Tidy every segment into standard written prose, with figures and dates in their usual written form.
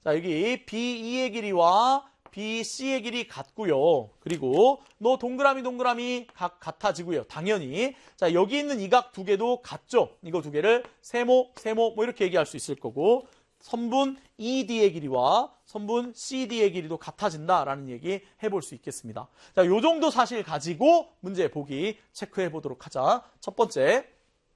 자, 여기 B2의 길이와 BC의 길이 같고요. 그리고 너 동그라미 같아지고요. 당연히. 자, 여기 있는 이 각 두 개도 같죠? 이거 두 개를 세모 뭐 이렇게 얘기할 수 있을 거고 선분 ED의 길이와 선분 CD의 길이도 같아진다라는 얘기 해볼 수 있겠습니다. 자, 요 정도 사실 가지고 문제 보기 체크해 보도록 하자. 첫 번째.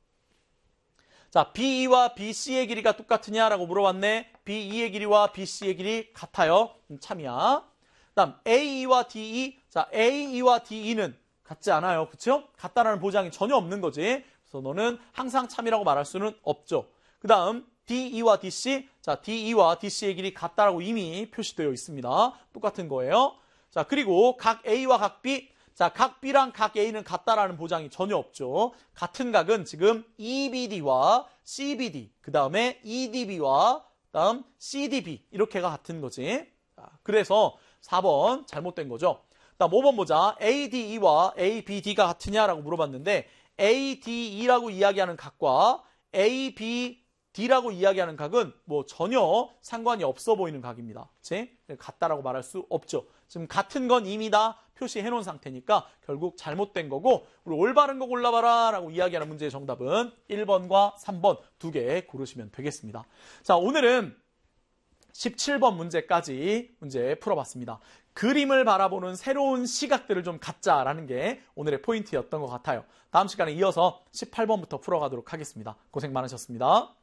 자, BE와 BC의 길이가 똑같으냐라고 물어봤네. BE의 길이와 BC의 길이 같아요. 참이야. 다음 AE와 DE. 자, AE와 DE는 같지 않아요. 그렇죠? 같다라는 보장이 전혀 없는 거지. 그래서 너는 항상 참이라고 말할 수는 없죠. 그 다음 DE와 DC. 자, DE와 DC의 길이 같다라고 이미 표시되어 있습니다. 똑같은 거예요. 자, 그리고 각 A와 각 B. 자, 각 B랑 각 A는 같다라는 보장이 전혀 없죠. 같은 각은 지금 EBD와 CBD, 그 다음에 EDB와 다음 CDB 이렇게가 같은 거지. 자, 그래서 4번 잘못된 거죠. 다음 5번 보자. ADE와 ABD가 같으냐라고 물어봤는데 ADE라고 이야기하는 각과 ABD라고 이야기하는 각은 뭐 전혀 상관이 없어 보이는 각입니다. 그치? 같다라고 말할 수 없죠. 지금 같은 건 이미 다 표시해 놓은 상태니까 결국 잘못된 거고 우리 올바른 거 골라봐라 라고 이야기하는 문제의 정답은 1번과 3번 두 개 고르시면 되겠습니다. 자, 오늘은 17번 문제까지 문제 풀어봤습니다. 그림을 바라보는 새로운 시각들을 좀 갖자라는 게 오늘의 포인트였던 것 같아요. 다음 시간에 이어서 18번부터 풀어가도록 하겠습니다. 고생 많으셨습니다.